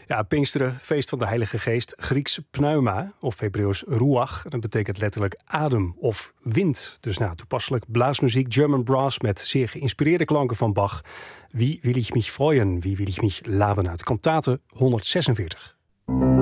Ja, Pinksteren, feest van de Heilige Geest, Grieks pneuma of Hebreeuws ruach. Dat betekent letterlijk adem of wind. Dus toepasselijk blaasmuziek, German brass met zeer geïnspireerde klanken van Bach. Wie will ich mich freuen, wie will ich mich laben uit kantate 146.